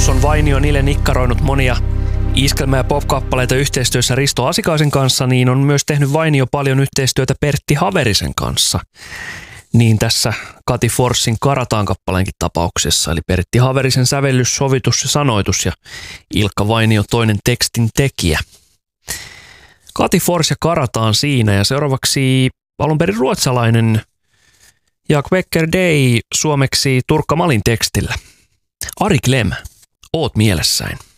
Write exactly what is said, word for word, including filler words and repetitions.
Plus on Vainio niille nikkaroinut monia iskelmä- ja pop-kappaleita yhteistyössä Risto Asikaisen kanssa, niin on myös tehnyt Vainio paljon yhteistyötä Pertti Haverisen kanssa. Niin tässä Kati Forssin Karataan kappaleenkin tapauksessa, eli Pertti Haverisen sävellys, sovitus ja sanoitus ja Ilkka Vainio toinen tekstin tekijä. Kati Fors ja Karataan siinä, ja seuraavaksi alun perin ruotsalainen Jak Becker Day suomeksi Turkka Malin tekstillä. Ari Klem, oot mielessäin.